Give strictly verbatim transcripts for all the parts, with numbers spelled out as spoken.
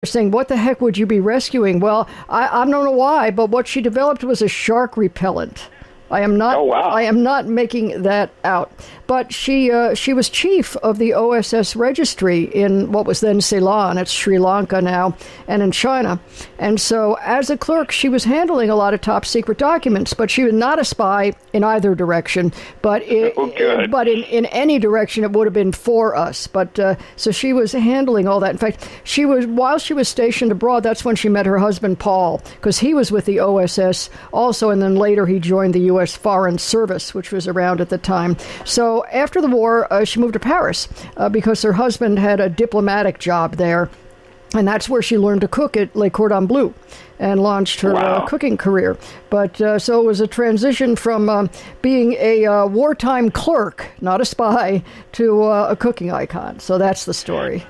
saying, what the heck would you be rescuing? Well, I, I don't know why, but what she developed was a shark repellent. I am not. Oh, wow. I am not making that out. But she uh, she was chief of the O S S registry in what was then Ceylon. It's Sri Lanka now, and in China. And so, as a clerk, she was handling a lot of top secret documents. But she was not a spy in either direction. But it, Oh, good. but in, in any direction, it would have been for us. But uh, so she was handling all that. In fact, she was while she was stationed abroad. That's when she met her husband Paul, because he was with the O S S also, and then later he joined the U S Foreign Service, which was around at the time. So after the war, uh, she moved to Paris uh, because her husband had a diplomatic job there. And that's where she learned to cook at Le Cordon Bleu and launched her Wow. uh, cooking career. But uh, so it was a transition from um, being a uh, wartime clerk, not a spy, to uh, a cooking icon. So that's the story.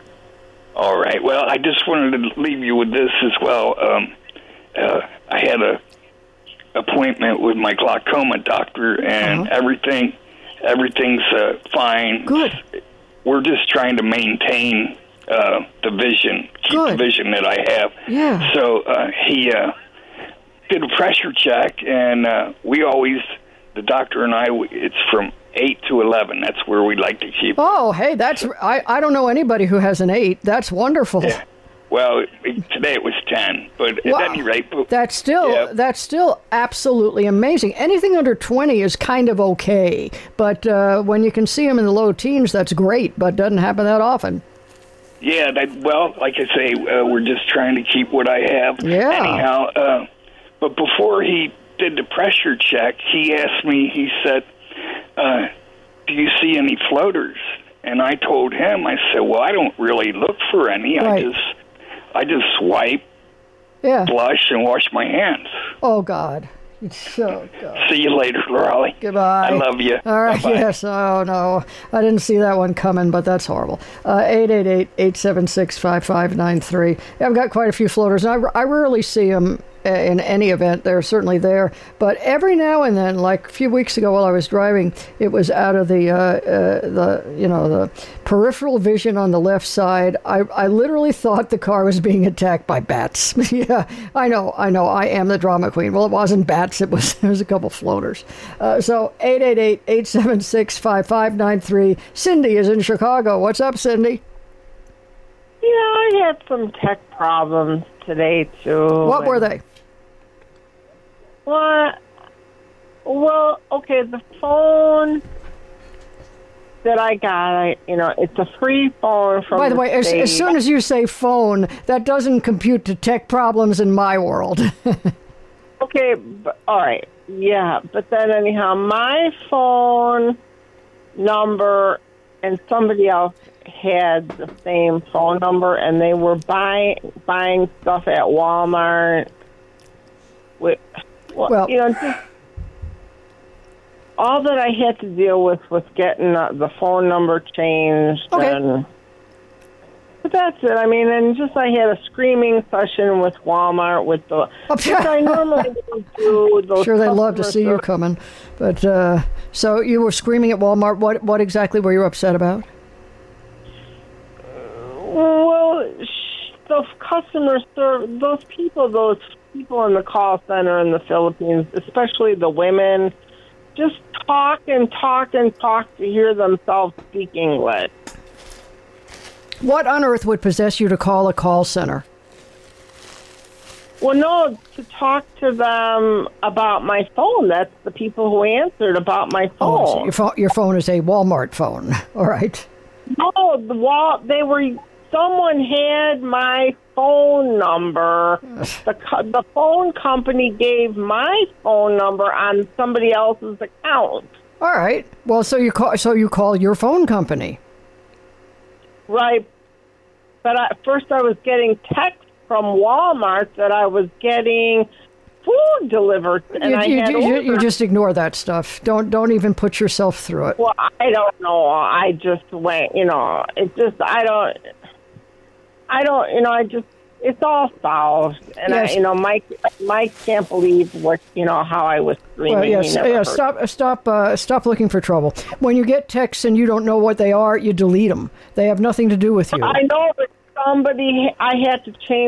All right. Well, I just wanted to leave you with this as well. Um, uh, I had a appointment with my glaucoma doctor, and Uh-huh. everything, everything's uh, fine. Good. We're just trying to maintain uh, the vision, keep Good. the vision that I have. Yeah. So uh, he uh, did a pressure check, and uh, we always, the doctor and I, it's from eight to eleven. That's where we like to keep. Oh, hey, that's I, I don't know anybody who has an eight. That's wonderful. Yeah. Well, today it was ten, but Wow. at any rate, but- That's still Yeah. that's still absolutely amazing. Anything under twenty is kind of okay, but uh, when you can see them in the low teens, that's great. But doesn't happen that often. yeah, that, well, like I say, uh, we're just trying to keep what I have. Yeah. Anyhow, uh, but before he did the pressure check, he asked me, he said, uh, do you see any floaters? And I told him, I said, well, I don't really look for any. Right. I just, I just swipe, Yeah. blush, and wash my hands. Oh God. It's so God. See you later, Raleigh. Goodbye. I love you. All right. Bye-bye. Yes. Oh no, I didn't see that one coming, but that's horrible. Uh, eight eight eight, eight seven six, five five nine three. Yeah, I've got quite a few floaters. And I, I rarely see them in any event. They're certainly there, but every now and then, like a few weeks ago while I was driving, it was out of the uh, uh, the you know the peripheral vision on the left side. I I literally thought the car was being attacked by bats. Yeah, I know, I know. I am the drama queen. Well, it wasn't bats. It was it was a couple floaters. Uh, so eight eight eight, eight seven six, five five nine three. Cindy is in Chicago. What's up, Cindy? Yeah, I had some tech problems today, too. What were they? What? Well, okay, the phone that I got, I, you know, it's a free phone from By the way, as, state. as soon as you say phone, that doesn't compute to tech problems in my world. Okay, but, all right, yeah, but then anyhow, my phone number and somebody else had the same phone number, and they were buying buying stuff at Walmart. With, well, Well- you know, just all that I had to deal with was getting uh, the phone number changed. Okay. And, but that's it. I mean, and just I had a screaming session with Walmart with the, which I normally don't do. Those Sure, they love to customer see you service- coming. But uh, so you were screaming at Walmart. What what exactly were you upset about? Well, sh- those customer service, those people, those people in the call center in the Philippines, especially the women, just talk and talk and talk to hear themselves speak English. What on earth would possess you to call a call center? Well, no, to talk to them about my phone. That's the people who answered about my Oh, so phone. your phone, your phone is a Walmart phone. All right. No, the wall. They were. Someone had my phone number. The co- the phone company gave my phone number on somebody else's account. All right. Well, so you call so you call your phone company. Right. But at first I was getting texts from Walmart that I was getting food delivered, and You, I you, had you, you ordered. just ignore that stuff. Don't don't even put yourself through it. Well, I don't know. I just went, you know, it just, I don't, I don't, you know, I just, it's all solved. And, Yes. I, you know, Mike Mike can't believe what, you know, how I was screaming. Well, yes, He never yeah, heard. stop, uh, stop, uh, stop looking for trouble. When you get texts and you don't know what they are, you delete them. They have nothing to do with you. I know, but somebody, I had to change